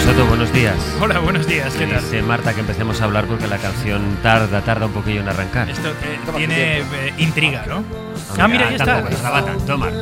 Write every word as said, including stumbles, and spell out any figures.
Soto, buenos días. Hola, buenos días, ¿qué tal? Dice Marta que empecemos a hablar porque la canción tarda, tarda un poquillo en arrancar. Esto eh, tiene eh, intriga, ¿no? Hombre, Ah, mira, ya está. tampoco estaba tanto, Marta.